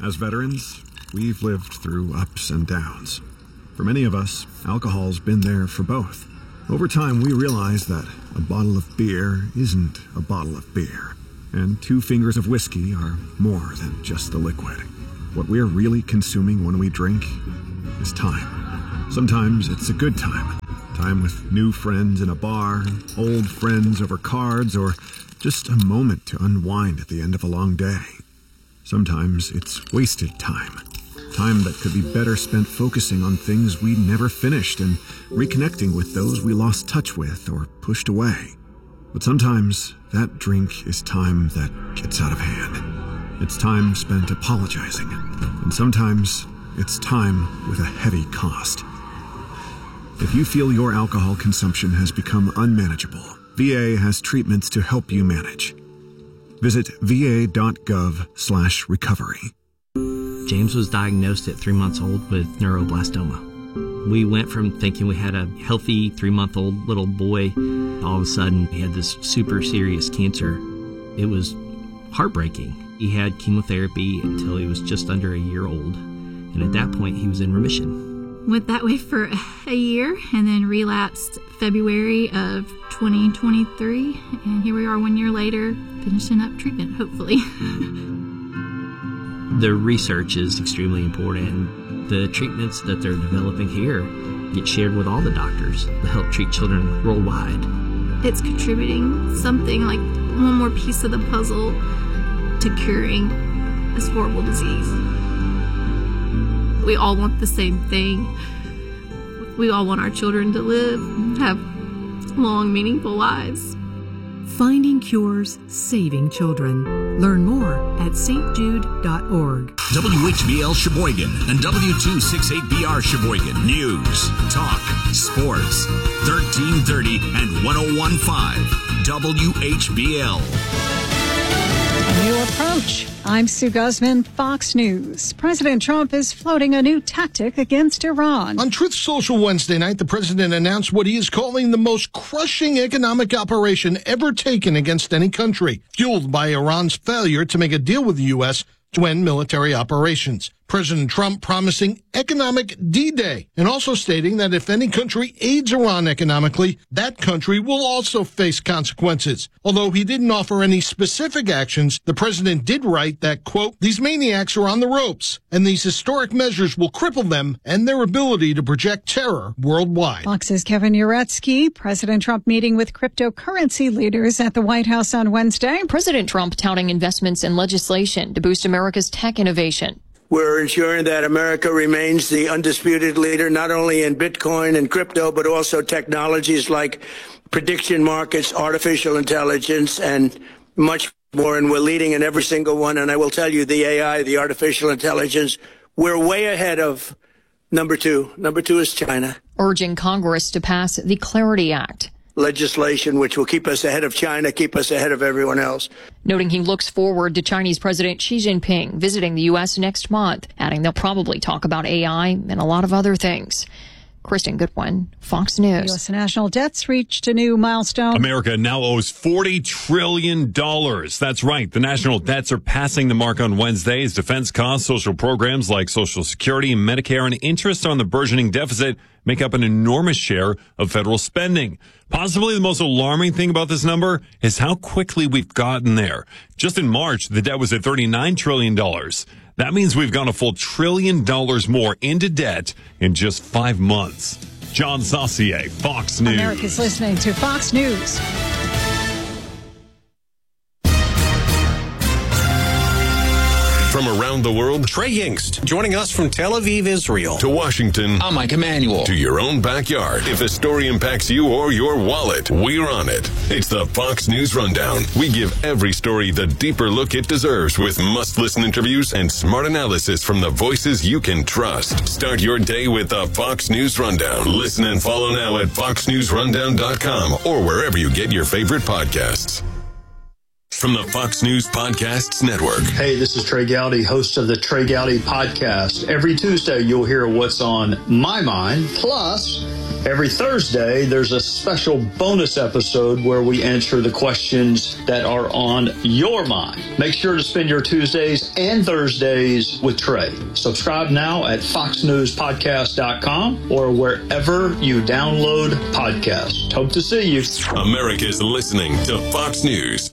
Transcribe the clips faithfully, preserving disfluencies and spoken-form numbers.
As veterans, we've lived through ups and downs. For many of us, alcohol's been there for both. Over time, we realized that a bottle of beer isn't a bottle of beer, and two fingers of whiskey are more than just the liquid. What we're really consuming when we drink is time. Sometimes it's a good time. Time with new friends in a bar, old friends over cards, or just a moment to unwind at the end of a long day. Sometimes it's wasted time. Time that could be better spent focusing on things we never finished and reconnecting with those we lost touch with or pushed away. But sometimes that drink is time that gets out of hand. It's time spent apologizing. And sometimes it's time with a heavy cost. If you feel your alcohol consumption has become unmanageable, V A has treatments to help you manage. Visit va.gov slash recovery. James was diagnosed at three months old with neuroblastoma. We went from thinking we had a healthy three-month-old little boy. All of a sudden, he had this super serious cancer. It was heartbreaking. He had chemotherapy until he was just under a year old. And at that point, he was in remission. Went that way for a year and then relapsed February of twenty twenty-three. And here we are one year later, finishing up treatment, hopefully. The research is extremely important. The treatments that they're developing here get shared with all the doctors to help treat children worldwide. It's contributing something like one more piece of the puzzle to curing this horrible disease. We all want the same thing. We all want our children to live, have long, meaningful lives. Finding cures, saving children. Learn more at s t jude dot org. W H B L Sheboygan and W two sixty-eight B R Sheboygan. News, talk, sports. thirteen thirty and one oh one point five W H B L. New approach. I'm Sue Guzman, Fox News. President Trump is floating a new tactic against Iran. On Truth Social Wednesday night, the president announced what he is calling the most crushing economic operation ever taken against any country, fueled by Iran's failure to make a deal with the U S to end military operations. President Trump promising economic D-Day and also stating that if any country aids Iran economically, that country will also face consequences. Although he didn't offer any specific actions, the president did write that, quote, these maniacs are on the ropes, and these historic measures will cripple them and their ability to project terror worldwide. Fox's Kevin Uretsky. President Trump meeting with cryptocurrency leaders at the White House on Wednesday. President Trump touting investments in legislation to boost America's tech innovation. We're ensuring that America remains the undisputed leader, not only in Bitcoin and crypto, but also technologies like prediction markets, artificial intelligence, and much more. And we're leading in every single one. And I will tell you, the A I, the artificial intelligence, we're way ahead of number two. Number two is China. Urging Congress to pass the Clarity Act. Legislation which will keep us ahead of China, keep us ahead of everyone else. Noting he looks forward to Chinese President Xi Jinping visiting the U S next month, adding they'll probably talk about A I and a lot of other things. Kristen Goodwin, Fox News. U S national debts reached a new milestone. America now owes forty trillion dollars. That's right. The national debts are passing the mark on Wednesday as defense costs, social programs like Social Security, Medicare, and interest on the burgeoning deficit make up an enormous share of federal spending. Possibly the most alarming thing about this number is how quickly we've gotten there. Just in March, the debt was at thirty-nine trillion dollars. That means we've gone a full trillion dollars more into debt in just five months. John Saucier, Fox News. America's listening to Fox News. From around the world, Trey Yingst, joining us from Tel Aviv, Israel. To Washington. I'm Mike Emanuel. To your own backyard. If a story impacts you or your wallet, we're on it. It's the Fox News Rundown. We give every story the deeper look it deserves with must-listen interviews and smart analysis from the voices you can trust. Start your day with the Fox News Rundown. Listen and follow now at fox news rundown dot com or wherever you get your favorite podcasts. From the Fox News Podcasts Network. Hey, this is Trey Gowdy, host of the Trey Gowdy Podcast. Every Tuesday, you'll hear what's on my mind. Plus, Every Thursday, there's a special bonus episode where we answer the questions that are on your mind. Make sure to spend your Tuesdays and Thursdays with Trey. Subscribe now at fox news podcast dot com or wherever you download podcasts. Hope to see you. America's listening to Fox News.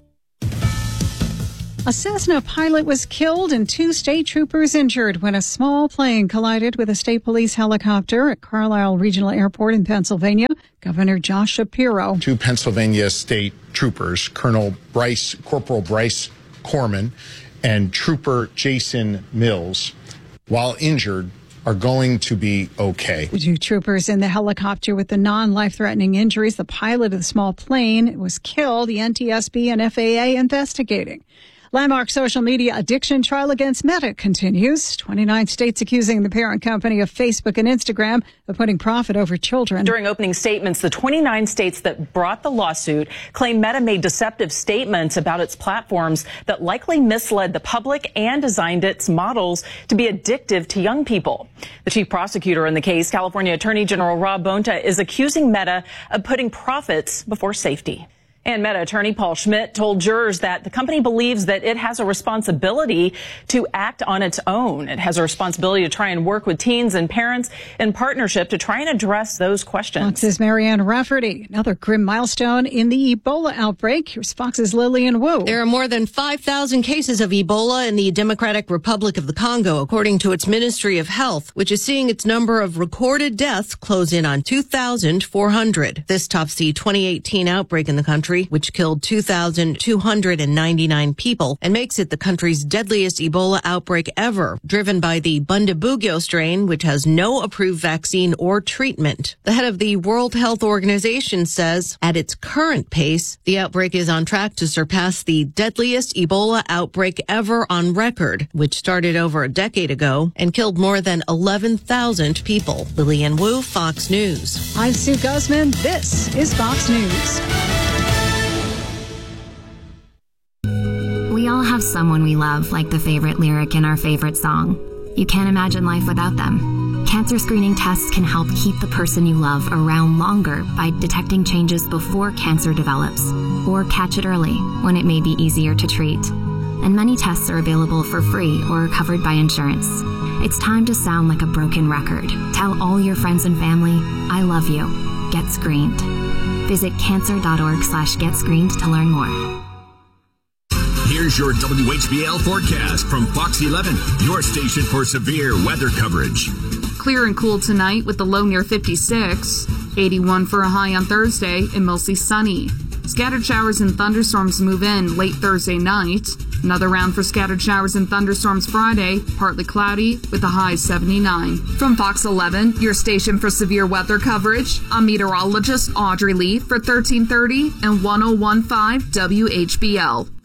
A Cessna pilot was killed and two state troopers injured when a small plane collided with a state police helicopter at Carlisle Regional Airport in Pennsylvania. Governor Josh Shapiro. Two Pennsylvania state troopers, Colonel Bryce, Corporal Bryce Corman and Trooper Jason Mills, while injured, are going to be okay. The two troopers in the helicopter with the non-life-threatening injuries. The pilot of the small plane was killed. The N T S B and F A A investigating. Landmark social media addiction trial against Meta continues. twenty-nine states accusing the parent company of Facebook and Instagram of putting profit over children. During opening statements, the twenty-nine states that brought the lawsuit claim Meta made deceptive statements about its platforms that likely misled the public and designed its models to be addictive to young people. The chief prosecutor in the case, California Attorney General Rob Bonta, is accusing Meta of putting profits before safety. And Meta attorney Paul Schmidt told jurors that the company believes that it has a responsibility to act on its own. It has a responsibility to try and work with teens and parents in partnership to try and address those questions. Fox's Marianne Rafferty. Another grim milestone in the Ebola outbreak. Here's Fox's Lillian Wu. There are more than five thousand cases of Ebola in the Democratic Republic of the Congo, according to its Ministry of Health, which is seeing its number of recorded deaths close in on two thousand four hundred. This tops the twenty eighteen outbreak in the country, which killed two thousand two hundred ninety-nine people and makes it the country's deadliest Ebola outbreak ever, driven by the Bundibugyo strain, which has no approved vaccine or treatment. The head of the World Health Organization says at its current pace, the outbreak is on track to surpass the deadliest Ebola outbreak ever on record, which started over a decade ago and killed more than eleven thousand people. Lillian Wu, Fox News. I'm Sue Guzman. This is Fox News. We all have someone we love, like the favorite lyric in our favorite song. You can't imagine life without them. Cancer screening tests can help keep the person you love around longer by detecting changes before cancer develops, or catch it early when it may be easier to treat. And many tests are available for free or covered by insurance. It's time to sound like a broken record. Tell all your friends and family, I love you. Get screened. Visit cancer.org slash get screened to learn more. Here's your W H B L forecast from Fox eleven, your station for severe weather coverage. Clear and cool tonight with the low near fifty-six. eighty-one for a high on Thursday and mostly sunny. Scattered showers and thunderstorms move in late Thursday night. Another round for scattered showers and thunderstorms Friday, partly cloudy with a high seventy-nine. From Fox eleven, your station for severe weather coverage, I'm meteorologist Audrey Lee for thirteen thirty and ten fifteen W H B L.